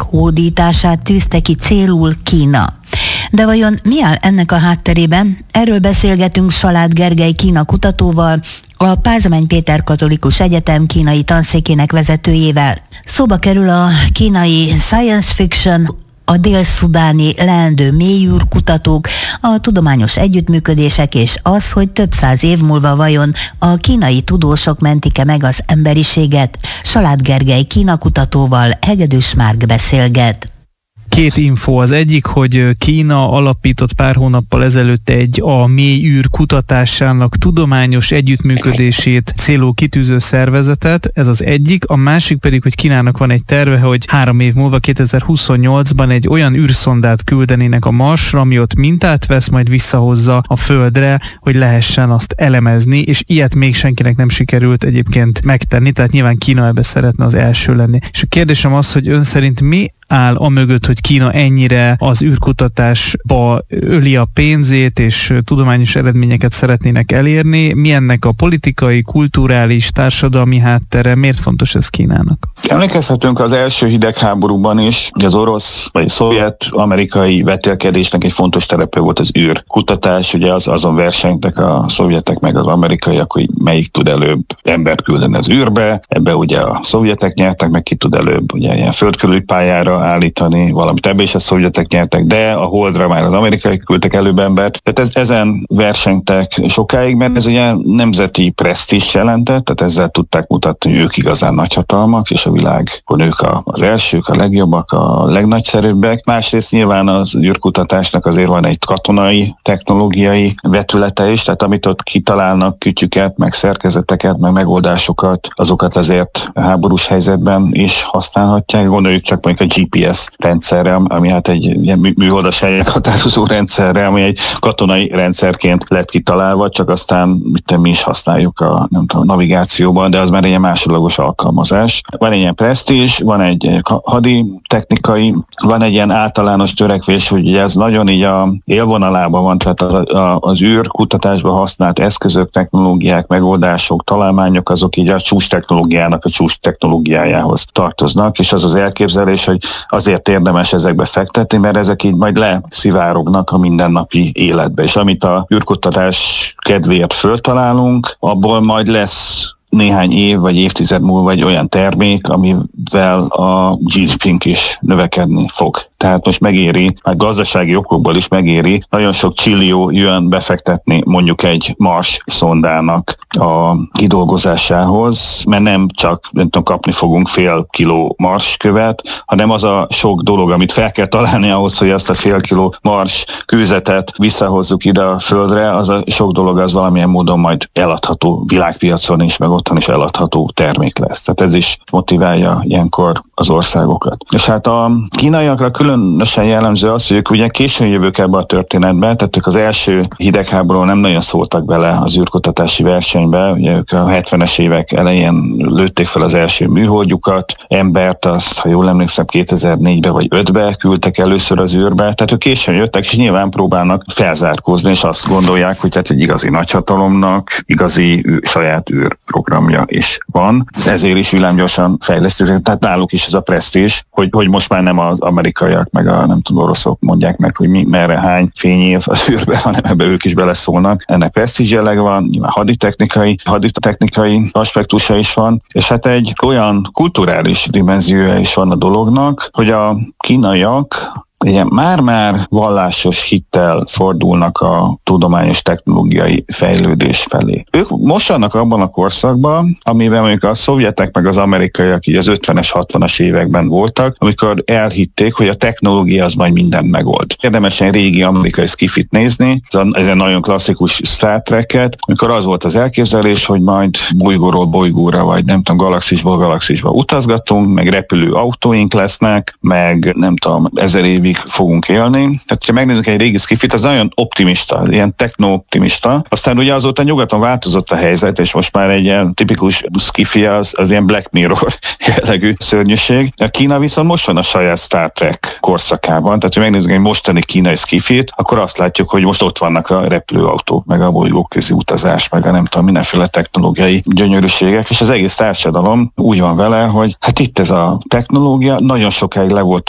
hódítását tűzte ki célul Kína. De vajon mi áll ennek a hátterében? Erről beszélgetünk Salád Gergely Kína kutatóval, a Pázmány Péter Katolikus Egyetem kínai tanszékének vezetőjével. Szóba kerül a kínai science fiction, a dél-szudáni leendő mélyűr kutatók, a tudományos együttműködések és az, hogy több száz év múlva vajon a kínai tudósok mentik-e meg az emberiséget. Salád Gergely Kína kutatóval Hegedűs Márk beszélget. Két info. Az egyik, hogy Kína alapított pár hónappal ezelőtt a mélyűr kutatásának tudományos együttműködését célul kitűző szervezetet, ez az egyik. A másik pedig, hogy Kínának van egy terve, hogy 3 év múlva, 2028-ban egy olyan űrszondát küldenének a Marsra, ami ott mintát vesz, majd visszahozza a Földre, hogy lehessen azt elemezni, és ilyet még senkinek nem sikerült egyébként megtenni, tehát nyilván Kína ebbe szeretne az első lenni. És a kérdésem az, hogy ön szerint mi áll amögött, hogy Kína ennyire az űrkutatásba öli a pénzét, és tudományos eredményeket szeretnének elérni? Mi ennek a politikai, kulturális, társadalmi háttere? Miért fontos ez Kínának? Emlékezhetünk az első hidegháborúban is, hogy az orosz vagy szovjet-amerikai vetélkedésnek egy fontos terepe volt az űrkutatás, ugye azon versenytek a szovjetek meg az amerikaiak, hogy melyik tud előbb embert küldeni az űrbe, ebbe ugye a szovjetek nyertek, meg ki tud előbb ugye ilyen földkörüli pályára állítani valamit, ebbe is a szovjetek nyertek, de a Holdra már az amerikai küldtek előbb embert. Tehát ezen versenytek sokáig, mert ez ugye nemzeti presztízs jelentett, tehát ezzel tudták mutatni, hogy ők igazán nagyhatalmak, és a világon ők az elsők, a legjobbak, a legnagyszerűbbek. Másrészt nyilván az űrkutatásnak azért van egy katonai, technológiai vetülete is, tehát amit ott kitalálnak, kütyüket, meg szerkezeteket, meg megoldásokat, azokat azért háborús helyzetben is használhatják. Gondoljuk csak mondjuk a GPS rendszerre, ami hát egy ilyen műholdas helyek határozó rendszerre, ami egy katonai rendszerként lett kitalálva, csak aztán mi is használjuk a navigációban, de az már egy másodlagos alkalmazás. Van egy ilyen presztízs, van egy hadi technikai, van egy ilyen általános törekvés, hogy ez nagyon így a élvonalában van, tehát az űrkutatásban használt eszközök, technológiák, megoldások, találmányok, azok így a csúcs technológiának a csúcs technológiájához tartoznak, és az elképzelés, hogy azért érdemes ezekbe fektetni, mert ezek így majd leszivárognak a mindennapi életbe, és amit a űrkutatás kedvéért föltalálunk, abból majd lesz néhány év vagy évtized múlva egy olyan termék, amivel a GDP-nk is növekedni fog. Tehát most megéri, hát gazdasági okokból is megéri, nagyon sok csillió jön befektetni mondjuk egy Mars szondának a kidolgozásához, mert nem csak kapni fogunk fél kiló Mars követ, hanem az a sok dolog, amit fel kell találni ahhoz, hogy azt a fél kiló Mars kőzetet visszahozzuk ide a Földre, az a sok dolog az valamilyen módon majd eladható világpiacon is, meg otthon is eladható termék lesz. Tehát ez is motiválja ilyenkor az országokat. És hát a kínaiakra különösen jellemző az, hogy ők ugye későn jövők ebbe a történetbe, tehát ők az első hidegháborúban nem nagyon szóltak bele az űrkutatási versenybe, ugye ők a 70-es évek elején lőtték fel az első műholdjukat, embert azt, ha jól emlékszem, 2004-be vagy 5-be küldtek először az űrbe, tehát ők későn jöttek, és nyilván próbálnak felzárkózni, és azt gondolják, hogy tehát egy igazi nagyhatalomnak igazi saját űrprogramja is van. Ezért is villámgyorsan fejlesztődik, tehát náluk is ez a presztízs, hogy most már nem az amerikaiak, meg a nem tudom, oroszok mondják meg, hogy merre hány fényév az űrbe, hanem ebbe ők is beleszólnak. Ennek presztízs jellege van, nyilván haditechnikai aspektusa is van, és hát egy olyan kulturális dimenziója is van a dolognak, hogy a kínaiak ugye már-már vallásos hittel fordulnak a tudományos technológiai fejlődés felé. Ők most vannak abban a korszakban, amiben mondjuk a szovjetek meg az amerikaiak így az 50-es, 60-as években voltak, amikor elhitték, hogy a technológia az majd mindent megold. Érdemes egy régi amerikai skifit nézni, ez egy nagyon klasszikus Star Trek-et, amikor az volt az elképzelés, hogy majd bolygóról bolygóra, vagy nem tudom, galaxisból galaxisba utazgatunk, meg repülő autóink lesznek, meg nem tudom, 1000 évig fogunk élni. Tehát, ha megnézzük egy régi skifit, az nagyon optimista, ilyen techno-optimista. Aztán ugye azóta nyugaton változott a helyzet, és most már egy ilyen tipikus skifi az ilyen Black Mirror jellegű szörnyűség. A Kína viszont most van a saját Star Trek korszakában, tehát, ha megnézzük egy mostani kínai skifit, akkor azt látjuk, hogy most ott vannak a repülőautók, meg a bolygóközi utazás, meg a nem tudom, mindenféle technológiai gyönyörűségek, és az egész társadalom úgy van vele, hogy hát itt ez a technológia, nagyon sokáig le volt